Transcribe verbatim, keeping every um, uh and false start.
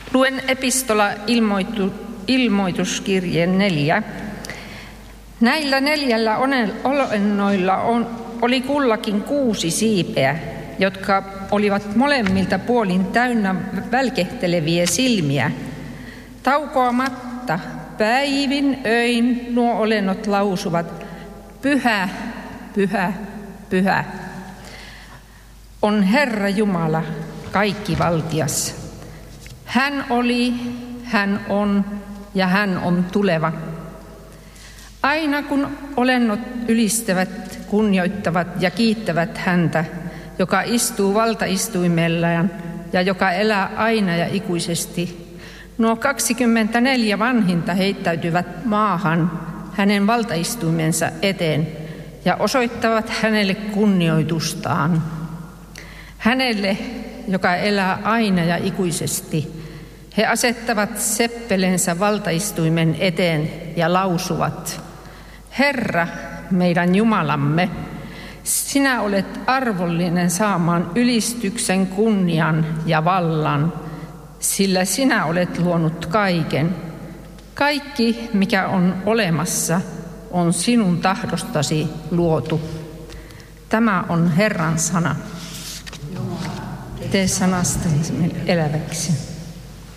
Luen epistola ilmoitu, ilmoituskirjeen neljä. Näillä neljällä olennoilla on, oli kullakin kuusi siipeä, jotka olivat molemmilta puolin täynnä välkehteleviä silmiä. Taukoamatta päivin öin nuo olennot lausuvat, pyhä, pyhä, pyhä on Herra Jumala, kaikkivaltias. Hän oli, hän on ja hän on tuleva. Aina kun olennot ylistävät, kunnioittavat ja kiittävät häntä, joka istuu valtaistuimellaan ja joka elää aina ja ikuisesti, nuo kaksikymmentäneljä vanhinta heittäytyvät maahan hänen valtaistuimensa eteen ja osoittavat hänelle kunnioitustaan. Hänelle, joka elää aina ja ikuisesti, he asettavat seppelensä valtaistuimen eteen ja lausuvat, Herra, meidän Jumalamme, sinä olet arvollinen saamaan ylistyksen, kunnian ja vallan, sillä sinä olet luonut kaiken. Kaikki, mikä on olemassa, on sinun tahdostasi luotu. Tämä on Herran sana. Tee sanastasi eläväksi.